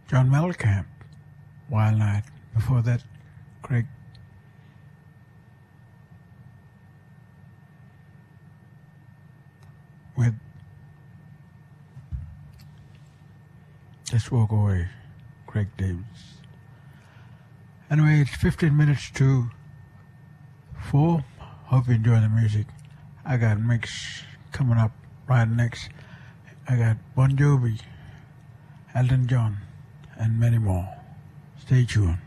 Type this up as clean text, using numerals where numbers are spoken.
John Mellencamp, Wild Night. Before that, Craig with Just Walk Away, Craig Davis. Anyway, it's 15 minutes to 4. Hope you enjoy the music. I got mix coming up right next. I got Bon Jovi, Elton John, and many more. Stay tuned.